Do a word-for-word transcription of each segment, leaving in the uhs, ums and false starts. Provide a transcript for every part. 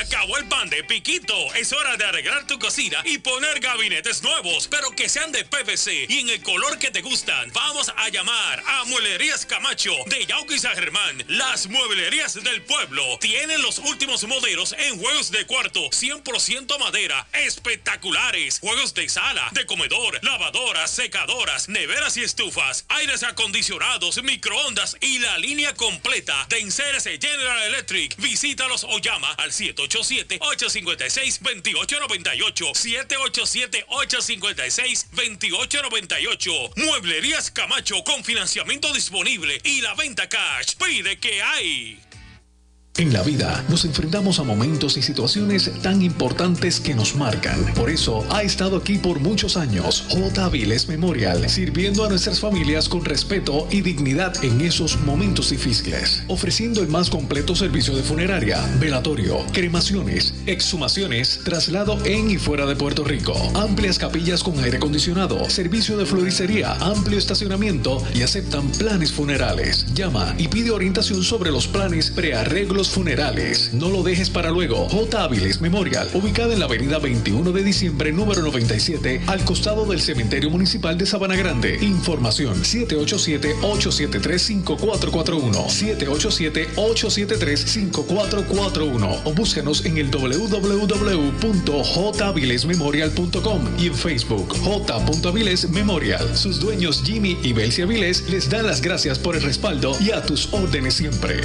acabó el pan de piquito. Es hora de arreglar tu cocina y poner gabinetes nuevos, pero que sean de P V C y en el color que te gustan. Vamos a llamar a Mueblerías Camacho de Yauco y San Germán. Las mueblerías del pueblo tienen los últimos modelos en juegos de cuarto cien por ciento madera, espectaculares. Juegos de sala, de comedor, lavadoras, secadoras, neveras y estufas, aires acondicionados, microondas y la línea completa de enseres General Electric. Visítalos o llama al siete ocho siete, ocho cinco seis, dos ocho nueve ocho, siete ocho siete, ocho cinco seis, dos ocho nueve ocho. Mueblerías Camacho con financiamiento disponible y la venta cash. Pide que hay. En la vida nos enfrentamos a momentos y situaciones tan importantes que nos marcan. Por eso ha estado aquí por muchos años J. Avilés Memorial, sirviendo a nuestras familias con respeto y dignidad en esos momentos difíciles, ofreciendo el más completo servicio de funeraria, velatorio, cremaciones, exhumaciones, traslado en y fuera de Puerto Rico, amplias capillas con aire acondicionado, servicio de floristería, amplio estacionamiento y aceptan planes funerales. Llama y pide orientación sobre los planes prearreglos funerales. No lo dejes para luego. J. Avilés Memorial, ubicada en la avenida veintiuno de diciembre, número noventa y siete, al costado del Cementerio Municipal de Sabana Grande. Información siete ocho siete, ocho siete tres, cinco cuatro cuatro uno, siete ocho siete, ocho siete tres, cinco cuatro cuatro uno o búscanos en el w w w punto j avilés memorial punto com y en Facebook J. Avilés Memorial. Sus dueños Jimmy y Belcia Avilés les dan las gracias por el respaldo y a tus órdenes siempre.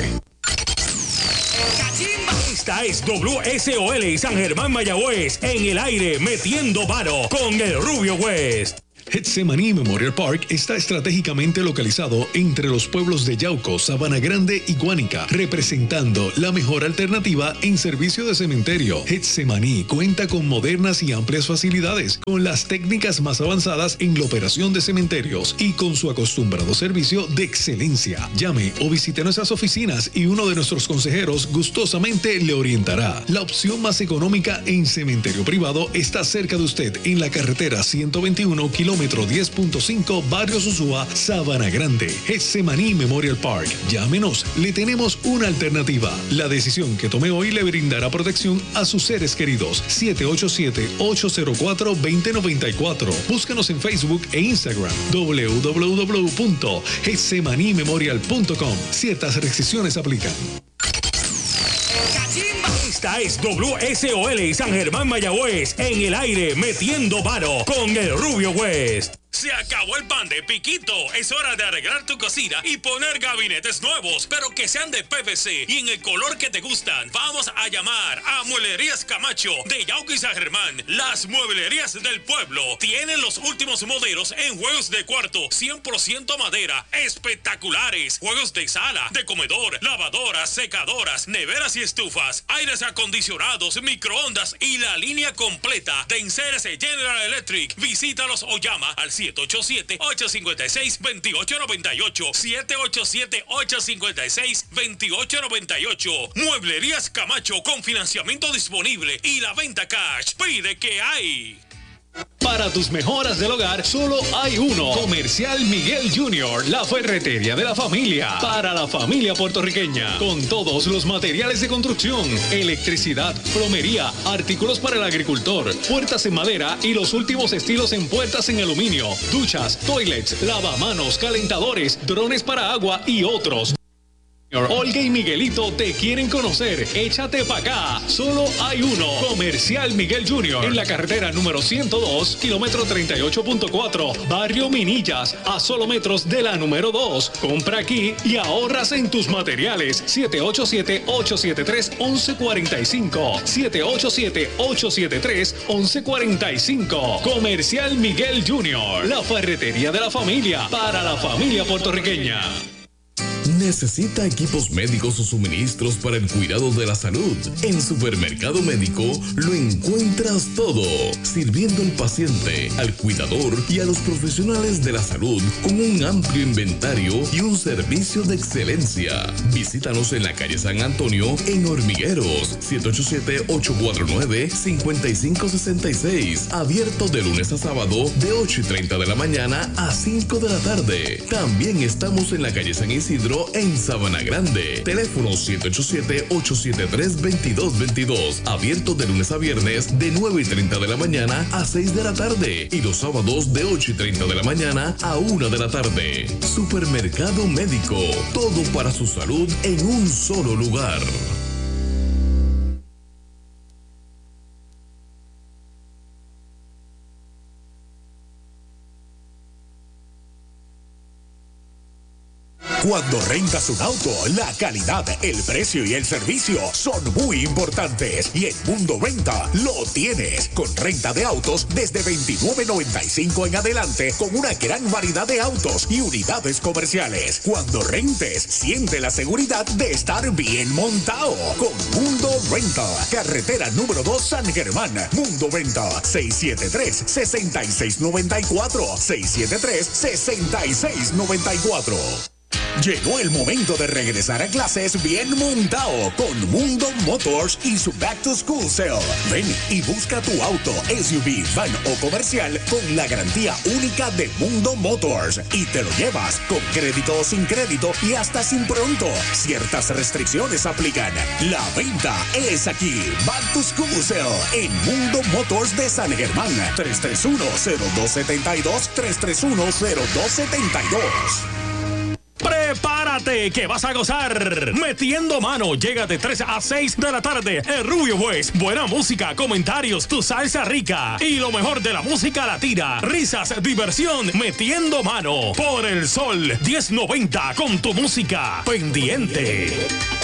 Esta es W S O L San Germán Mayagüez en el aire metiendo varo con el Rubio West. Getsemaní Memorial Park está estratégicamente localizado entre los pueblos de Yauco, Sabana Grande y Guánica, representando la mejor alternativa en servicio de cementerio. Getsemaní cuenta con modernas y amplias facilidades, con las técnicas más avanzadas en la operación de cementerios y con su acostumbrado servicio de excelencia. Llame o visite nuestras oficinas y uno de nuestros consejeros gustosamente le orientará. La opción más económica en cementerio privado está cerca de usted en la carretera ciento veintiuno, kilómetro diez punto cinco, Barrio Sosúa, Sabana Grande. Getsemaní Memorial Park. Llámenos, le tenemos una alternativa. La decisión que tome hoy le brindará protección a sus seres queridos. siete ocho siete, ocho cero cuatro, dos cero nueve cuatro. Búscanos en Facebook e Instagram. w w w punto getsemaní memorial punto com. Ciertas restricciones aplican. Esta es W S O L San Germán Mayagüez en el aire metiendo varo con el Rubio West. Se acabó el pan de piquito. Es hora de arreglar tu cocina y poner gabinetes nuevos, pero que sean de P V C y en el color que te gustan. Vamos a llamar a Mueblerías Camacho de Yauco y San Germán. Las mueblerías del pueblo tienen los últimos modelos en juegos de cuarto cien por ciento madera, espectaculares. Juegos de sala, de comedor, lavadoras, secadoras, neveras y estufas, aires acondicionados, microondas y la línea completa de enseres General Electric. Visítalos o llama al siete ocho siete, ocho cinco seis, dos ocho nueve ocho, siete ocho siete, ocho cinco seis, dos ocho nueve ocho. Mueblerías Camacho con financiamiento disponible y la venta cash. Pide que hay. Para tus mejoras del hogar, solo hay uno. Comercial Miguel Junior, la ferretería de la familia. Para la familia puertorriqueña. Con todos los materiales de construcción, electricidad, plomería, artículos para el agricultor, puertas en madera y los últimos estilos en puertas en aluminio, duchas, toilets, lavamanos, calentadores, drones para agua y otros. Olga y Miguelito te quieren conocer. Échate pa' acá. Solo hay uno. Comercial Miguel Junior En la carretera número ciento dos, kilómetro treinta y ocho punto cuatro, Barrio Minillas, a solo metros de la número dos. Compra aquí y ahorras en tus materiales. siete ocho siete, ocho siete tres, once cuarenta y cinco. siete ocho siete, ocho siete tres, once cuarenta y cinco. Comercial Miguel Junior La ferretería de la familia. Para la familia puertorriqueña. ¿Necesita equipos médicos o suministros para el cuidado de la salud? En Supermercado Médico lo encuentras todo, sirviendo al paciente, al cuidador y a los profesionales de la salud con un amplio inventario y un servicio de excelencia. Visítanos en la calle San Antonio, en Hormigueros, siete ocho siete, ocho cuatro nueve, cinco cinco seis seis. Abierto de lunes a sábado de ocho y treinta de la mañana a cinco de la tarde. También estamos en la calle San Isidro, Médico en Sabana Grande. Teléfono siete ocho siete, ocho siete tres, dos dos dos dos. Abierto de lunes a viernes de nueve y treinta de la mañana a seis de la tarde. Y los sábados de ocho y treinta de la mañana a una de la tarde. Supermercado Médico. Todo para su salud en un solo lugar. Cuando rentas un auto, la calidad, el precio y el servicio son muy importantes. Y en Mundo Renta lo tienes. Con renta de autos desde veintinueve noventa y cinco en adelante, con una gran variedad de autos y unidades comerciales. Cuando rentes, siente la seguridad de estar bien montado. Con Mundo Renta. Carretera número dos San Germán. Mundo Renta. seis siete tres, seis seis nueve cuatro. seis siete tres, seis seis nueve cuatro. Llegó el momento de regresar a clases bien montado con Mundo Motors y su Back to School Sale. Ven y busca tu auto, S U V, van o comercial con la garantía única de Mundo Motors y te lo llevas con crédito o sin crédito y hasta sin pronto. Ciertas restricciones aplican. La venta es aquí. Back to School Sale en Mundo Motors de San Germán. tres tres uno, cero dos siete dos, tres tres uno, cero dos siete dos. Prepárate que vas a gozar. Metiendo Mano llega de tres a seis de la tarde. El Rubio West. Buena música, comentarios, tu salsa rica y lo mejor de la música latina. Risas, diversión. Metiendo Mano por el Sol diez noventa con tu música pendiente.